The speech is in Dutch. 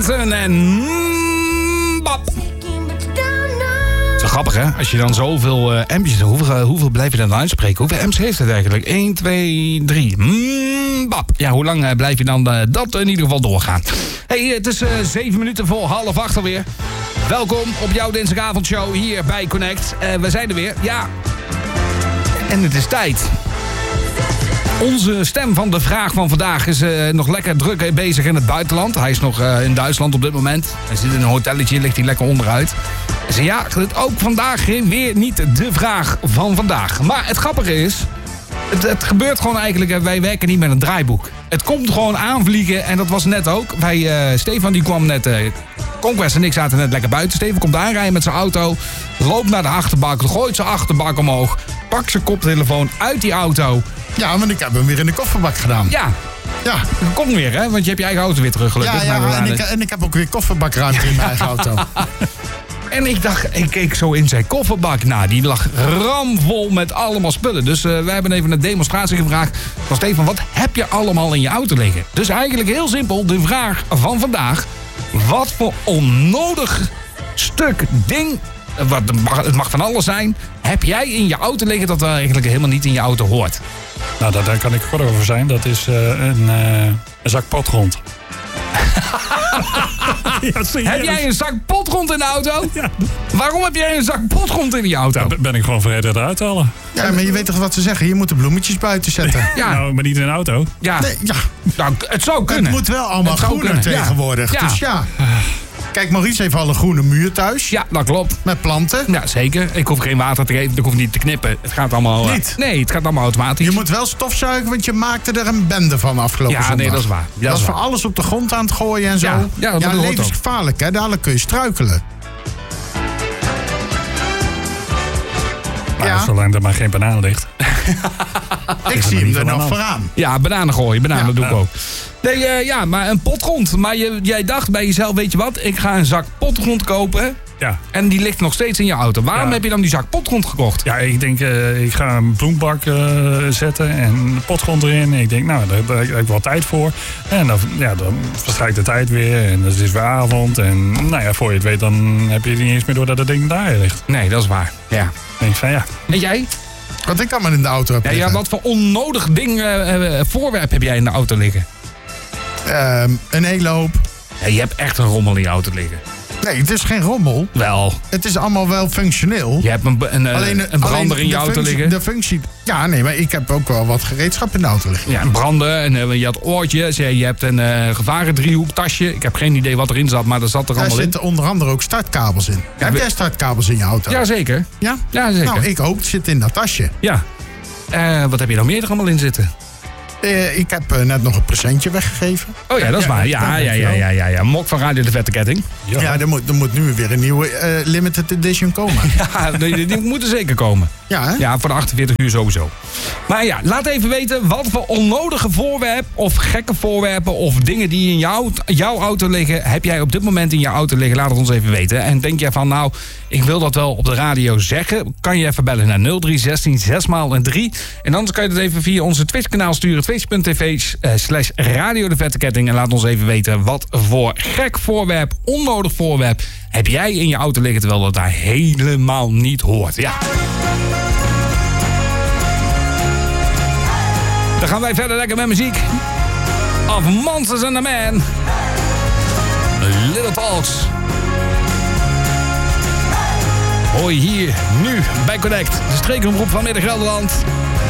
Manson en Bap. Zo grappig, hè? Als je dan zoveel M'tjes... Hoeveel blijf je dan uitspreken? Hoeveel M's heeft het eigenlijk? 1, 2, 3. Bap. Ja, hoe lang blijf je dan dat in ieder geval doorgaan? Hey, het is 7 minuten voor 7:30 alweer. Welkom op jouw dinsdagavondshow hier bij Connect. We zijn er weer, ja. En het is tijd. Onze stem van de vraag van vandaag is nog lekker druk bezig in het buitenland. Hij is nog in Duitsland op dit moment. Hij zit in een hotelletje, ligt hij lekker onderuit. Hij zei ja, ook vandaag weer niet de vraag van vandaag. Maar het grappige is, het gebeurt gewoon eigenlijk, wij werken niet met een draaiboek. Het komt gewoon aanvliegen en dat was net ook. Stefan die kwam net, Conquest en ik zaten net lekker buiten. Stefan komt aanrijden met zijn auto, loopt naar de achterbak, gooit zijn achterbak omhoog, pakt zijn koptelefoon uit die auto. Ja, want ik heb hem weer in de kofferbak gedaan. Ja. Ja. Kom weer, hè? Want je hebt je eigen auto weer terug, gelukkig. Ja, en ik heb ook weer kofferbakruimte in mijn eigen auto. En ik keek zo in zijn kofferbak. Nou, die lag ramvol met allemaal spullen. Dus wij hebben even een demonstratie gevraagd van Stefan, wat heb je allemaal in je auto liggen? Dus eigenlijk heel simpel, de vraag van vandaag. Wat voor onnodig stuk ding, het mag van alles zijn, heb jij in je auto liggen dat er eigenlijk helemaal niet in je auto hoort? Nou, daar kan ik kort over zijn. Dat is een zak potgrond. Ja, heb jij een zak potgrond in de auto? Ja. Waarom heb jij een zak potgrond in die auto? Dan ben ik gewoon vergeten eruit te halen. Ja, maar je weet toch wat ze zeggen? Je moet de bloemetjes buiten zetten. Ja. Nou, maar niet in een auto. Ja. Nee, ja. Nou, het zou kunnen. Het moet wel allemaal groener tegenwoordig. Ja. Dus ja. Kijk, Maurice heeft al een groene muur thuis. Ja, dat klopt. Met planten. Ja, zeker. Ik hoef geen water te geven, ik hoef niet te knippen. Het gaat allemaal... Niet? Nee, het gaat allemaal automatisch. Je moet wel stofzuigen, want je maakte er een bende van afgelopen zondag. Nee, dat is waar. Dat is voor alles op de grond aan het gooien en zo. Ja, dat hoort ook. Levensgevaarlijk, hè. Dadelijk kun je struikelen. Maar Ja. zolang er maar geen banaan ligt. Ik zie hem er nog vooraan. Ja, bananen gooien. Bananen doe ik ja. ook. Nee, maar een potgrond. Maar jij dacht bij jezelf, weet je wat? Ik ga een zak potgrond kopen. Ja. En die ligt nog steeds in je auto. Waarom heb je dan die zak potgrond gekocht? Ja, ik denk, ik ga een bloembak zetten en een potgrond erin. En ik denk, nou, daar heb ik wel tijd voor. En dan verstrijkt de tijd weer en het is weer avond. En nou ja, voor je het weet, dan heb je niet eens meer door dat het ding daar ligt. Nee, dat is waar. Ja. Dan denk ik van, ja. En jij? Wat ik allemaal in de auto heb liggen. Ja, wat voor onnodig voorwerp heb jij in de auto liggen? Een hele hoop. Ja, je hebt echt een rommel in je auto liggen. Nee, het is geen rommel. Wel. Het is allemaal wel functioneel. Je hebt een brander in je auto liggen. De functie... Ja, nee, maar ik heb ook wel wat gereedschap in de auto liggen. Ja, een brander. En je had oortjes. Je hebt een gevarendriehoektasje. Ik heb geen idee wat erin zat, maar dat zat er Daar allemaal in. zitten onder andere ook startkabels in. Heb jij startkabels in je auto? Jazeker. Ja? Ja, zeker. Nou, ik ook. Het zit in dat tasje. Ja. Wat heb je nou meer er allemaal in zitten? Ik heb net nog een presentje weggegeven. Oh ja, dat is waar. Ja. Mok van Radio de Vette Ketting. Ja, er moet nu weer een nieuwe limited edition komen. Ja, die moeten zeker komen. Ja, hè? Ja, voor de 48 uur sowieso. Maar ja, laat even weten wat voor onnodige voorwerp of gekke voorwerpen of dingen die in jouw auto liggen, heb jij op dit moment in je auto liggen? Laat het ons even weten. En denk jij van, nou, ik wil dat wel op de radio zeggen, kan je even bellen naar 0316 6x3. En anders kan je het even via onze Twitch-kanaal sturen, twitch.tv/Radio de Vette Ketting. En laat ons even weten wat voor gek voorwerp, onnodig voorwerp heb jij in je auto liggen, terwijl dat daar helemaal niet hoort. Ja. Dan gaan wij verder lekker met muziek. Of Monsters and the Man. Little Talks. Hoor je hier, nu, bij Connect. De streekomroep van Midden-Gelderland.